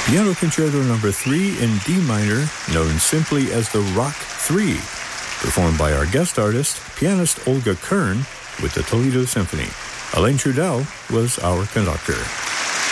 Piano Concerto No. 3 in D minor, known simply as the Rock 3, performed by our guest artist, pianist Olga Kern, with the Toledo Symphony. Alain Trudel was our conductor.